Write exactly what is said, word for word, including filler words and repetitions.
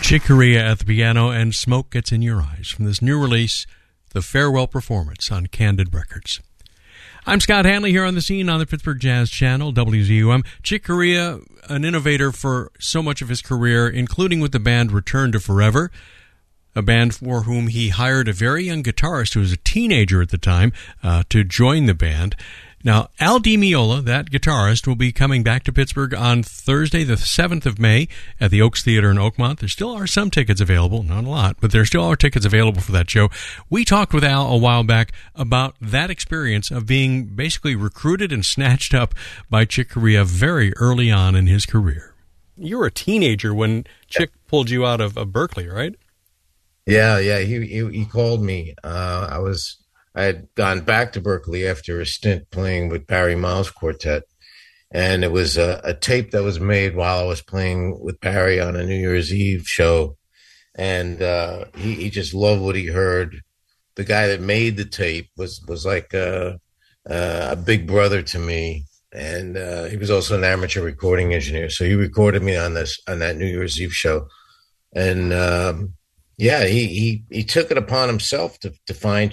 Chick Corea at the piano, and Smoke Gets in Your Eyes from this new release, The Farewell Performance, on Candid Records. I'm Scott Hanley here on the scene on the Pittsburgh Jazz Channel, W Z U M. Chick Corea, an innovator for so much of his career, including with the band Return to Forever, a band for whom he hired a very young guitarist who was a teenager at the time uh, to join the band. Now, Al Di Meola, that guitarist, will be coming back to Pittsburgh on Thursday, the seventh of May, at the Oaks Theater in Oakmont. There still are some tickets available, not a lot, but there still are tickets available for that show. We talked with Al a while back about that experience of being basically recruited and snatched up by Chick Corea very early on in his career. You were a teenager when Chick pulled you out of, of Berkeley, right? Yeah, yeah. He he, he called me. Uh, I was I had gone back to Berkeley after a stint playing with Barry Miles Quartet, and it was a, a tape that was made while I was playing with Barry on a New Year's Eve show, and uh, he he just loved what he heard. The guy that made the tape was was like a, a big brother to me, and uh, he was also an amateur recording engineer. So he recorded me on this on that New Year's Eve show, and. Um, Yeah, he, he he took it upon himself to to find